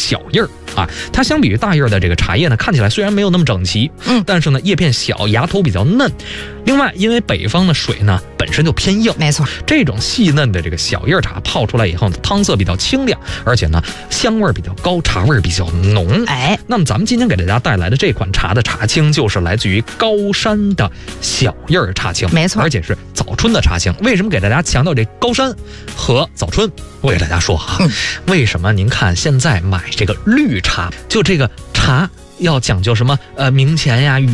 小叶儿啊。它相比于大叶的这个茶叶呢，看起来虽然没有那么整齐，但是呢叶片小，芽头比较嫩。另外，因为北方的水呢本身就偏硬， 没错， 这种细嫩的这个小叶茶泡出来以后呢，汤色比较清亮，而且呢香味比较高，茶味比较浓。那么咱们今天给大家带来的这款茶的茶青，就是来自于高山的小叶茶青， 没错， 而且是早春的茶青。为什么给大家强调这高山和早春？我给大家说啊，为什么您看现在买这个绿茶，就这个茶要讲究什么名前呀、